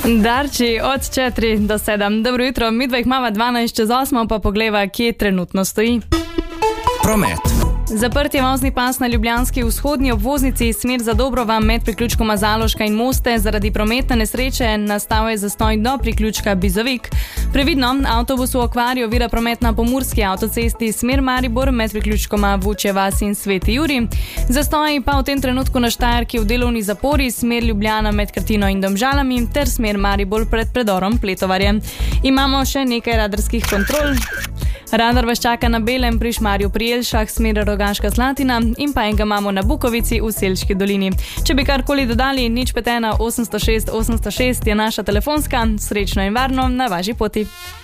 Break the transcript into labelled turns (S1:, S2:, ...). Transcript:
S1: Darči od 4 do 7. Dobro jutro, midva jih imava 12 čez 8, pa pogleva, kje trenutno stoji.
S2: Promet.
S1: Zaprt je vozni pas na ljubljanski vzhodni obvoznici, smer za Dobrova med priključkoma Zaloška in Moste. Zaradi prometne nesreče nastal je zastoj do priključka Bizovik. Previdno, avtobus v okvari ovira promet na pomurski avtocesti smer Maribor med priključkoma Vučje vas in Sveti Juri. Zastoji pa v tem trenutku na Štajerki v delovni zapori smer Ljubljana med Krtino in Domžalami ter smer Maribor pred predorom Pletovarje. Imamo še nekaj radarskih kontrol. Radar vas čaka na Belem pri Šmarju pri Jelšah, smer Rogaška Slatina in pa enega imamo na Bukovici v Selški dolini. Če bi karkoli dodali, 051 806 806 je naša telefonska. Srečno in varno na vaši poti.